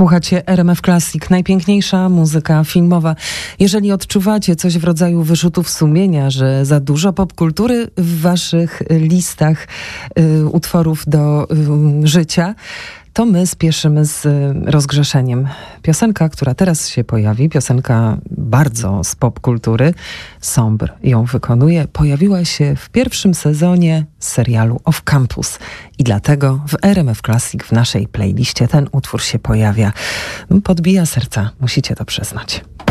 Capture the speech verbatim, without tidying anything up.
Słuchacie R M F Classic, najpiękniejsza muzyka filmowa. Jeżeli odczuwacie coś w rodzaju wyrzutów sumienia, że za dużo popkultury w waszych listach y, utworów do y, życia, to my spieszymy z rozgrzeszeniem. Piosenka, która teraz się pojawi, piosenka bardzo z popkultury, Sombre ją wykonuje, pojawiła się w pierwszym sezonie serialu Off Campus i dlatego w R M F Classic w naszej playliście ten utwór się pojawia. Podbija serca, musicie to przyznać.